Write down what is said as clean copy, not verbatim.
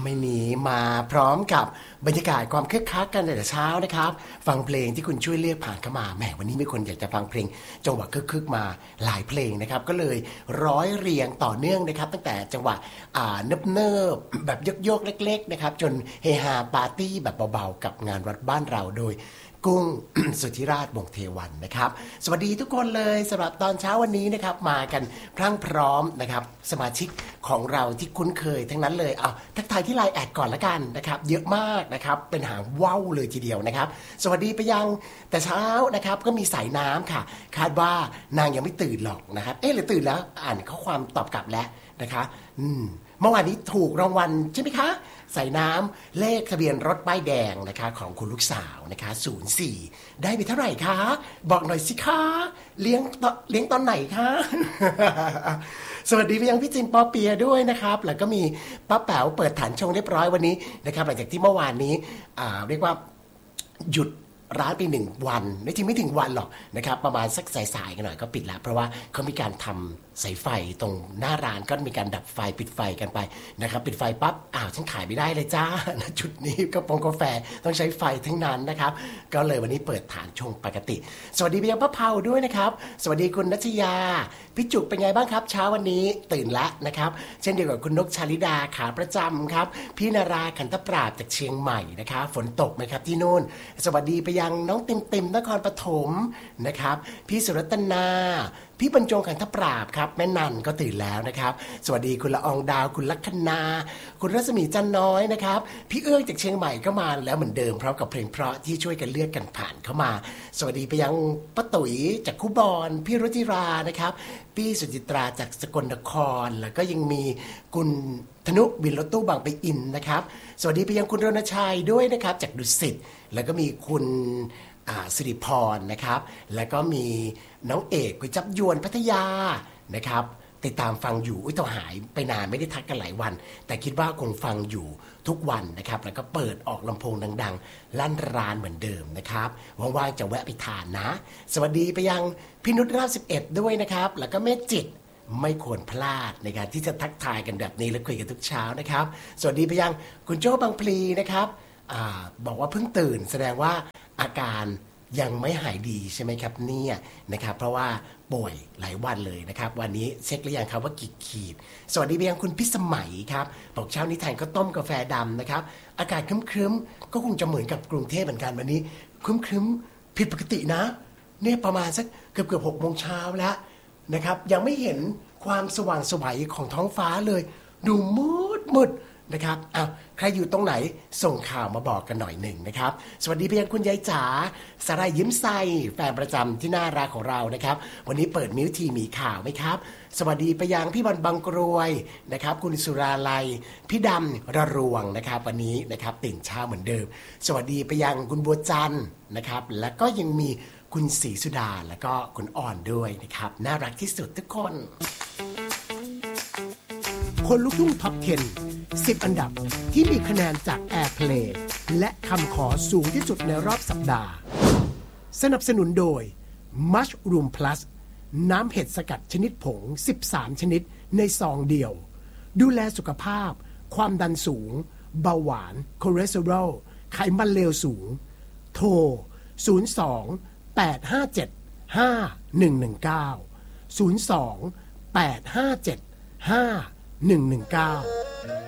ไม่หนีมาพร้อมกับบรรยากาศความคึกคักกันแต่เช้านะครับฟังเพลงที่คุณช่วยเลือกผ่านเข้ามาแหมวันนี้มีคนอยากจะฟังเพลงจังหวะคึกๆมาหลายเพลงนะครับก็เลยร้อยเรียงต่อเนื่องนะครับตั้งแต่จังหวะเนิบๆแบบโยกๆเล็กๆนะครับจนเฮฮาปาร์ตี้แบบเบาๆกับงานวัดบ้านเราโดยกุ้ง สุทธิราชวงศ์เทวันนะครับสวัสดีทุกคนเลยสำหรับตอนเช้าวันนี้นะครับมากันพรั่งพร้อมนะครับสมาชิกของเราที่คุ้นเคยทั้งนั้นเลยเอาทักทายที่ไลน์แอดก่อนละกันนะครับเยอะมากนะครับเป็นหางว่าวเลยทีเดียวนะครับสวัสดีไปยังแต่เช้านะครับก็มีสายน้ำค่ะคาดว่านางยังไม่ตื่นหรอกนะครับหรือตื่นแล้วอ่านข้อความตอบกลับแล้วนะคะเมื่อวานนี้ถูกรางวัลใช่ไหมคะใส่น้ำเลขทะเบียนรถป้ายแดงนะคะของคุณลูกสาวนะคะ04ได้ไปเท่าไหร่คะบอกหน่อยสิคะเลี้ยงตอนไหนคะ สวัสดีไปยังพี่จินปอเปียด้วยนะครับแล้วก็มีป้าแป๋วเปิดฐานชงเรียบร้อยวันนี้นะครับหลังจากที่เมื่อวานนี้เรียกว่าหยุดร้านไป1 วันจริงไม่ถึงวันหรอกนะครับประมาณสักสายๆกันหน่อยก็ปิดแล้วเพราะว่าเขามีการทำสายไฟตรงหน้าร้านก็มีการดับไฟปิดไฟกันไปนะครับปิดไฟปั๊บฉันขายไม่ได้เลยจ้าจุดนี้กาแฟต้องใช้ไฟทั้งนั้นนะครับก็เลยวันนี้เปิดฐานชงปกติสวัสดีพี่ป้าเผาด้วยนะครับสวัสดีคุณนัชยาพี่จุกเป็นไงบ้างครับเช้าวันนี้ตื่นแล้วนะครับเช่นเดียวกับคุณนกชาลิดาขาประจำครับพี่นาราขันธปราบจากเชียงใหม่นะครับฝนตกไหมครับที่นู่นสวัสดีไปยังน้องเต็มนครปฐมนะครับพี่สุรัตนาพี่บรรจงขันธปราบครับแม่นันก็ตื่นแล้วนะครับสวัสดีคุณละอองดาวคุณลัคนาคุณรัศมีจันน้อยนะครับพี่เอื้องจากเชียงใหม่ก็มาแล้วเหมือนเดิมพร้อมกับเพลงเพราะที่ช่วยกันเลือกกันผ่านเข้ามาสวัสดีไปยังป้าตุ๋ยจากคุบอนพี่รุจิรานะครับพี่สุจิตราจากสกลนครแล้วก็ยังมีคุณธนุบินรถตู้บางปะอินนะครับสวัสดีไปยังคุณรณชัยด้วยนะครับจากดุสิตแล้วก็มีคุณสิริพรนะครับแล้วก็มีน้องเอกก๋วยจับยวนพัทยานะครับติดตามฟังอยู่ต้องหายไปนานไม่ได้ทักกันหลายวันแต่คิดว่าคงฟังอยู่ทุกวันนะครับแล้วก็เปิดออกลำโพงดังๆลั่นร้านเหมือนเดิมนะครับว่างๆจะแวะไปทานนะสวัสดีไปยังพี่นุชราช11ด้วยนะครับแล้วก็แม่จิตไม่ควรพลาดในการที่จะทักทายกันแบบนี้และคุยกันทุกเช้านะครับสวัสดีไปยังคุณโจ้บางพลีนะครับบอกว่าเพิ่งตื่นแสดงว่าอาการยังไม่หายดีใช่ไหมครับเนี่ยนะครับเพราะว่าป่วยหลายวันเลยนะครับวันนี้เช็คหรือยังครับว่ากี่ขีดสวัสดีไปยังคุณพิสมัยครับบอกเช้านี้ทานก็ต้มกาแฟดำนะครับอากาศครึ้มๆก็คงจะเหมือนกับกรุงเทพเหมือนกันวันนี้ครึ้มๆผิดปกตินะเนี่ยประมาณสักเกือบ6 โมงเช้าแล้วนะครับยังไม่เห็นความสว่างไสวของท้องฟ้าเลยดูมืดนะครับใครอยู่ตรงไหนส่งข่าวมาบอกกันหน่อยหนึ่งนะครับสวัสดีพี่คุณยายจ๋าสารายยิ้มใสแฟนประจำที่น่ารักของเรานะครับวันนี้เปิดมิ้วทีมีข่าวไหมครับสวัสดีไปยังพี่บอลบางกรวยนะครับคุณสุราลัยพี่ดำระรวงนะครับวันนี้นะครับตื่นเช้าเหมือนเดิมสวัสดีไปยังคุณบัวจันทร์นะครับแล้วก็ยังมีคุณศรีสุดาแล้วก็คุณอ่อนด้วยนะครับน่ารักที่สุดทุกคนคนลุกทุ่งท็อป 10 อันดับที่มีคะแนนจาก Airplay และคำขอสูงที่สุดในรอบสัปดาห์สนับสนุนโดย Mushroom Plus น้ำเห็ดสกัดชนิดผง13ชนิดในซองเดียวดูแลสุขภาพความดันสูงเบาหวานคอเลสเตอรอลไขมันเลวสูงโทร02 857 5119 02 857 5119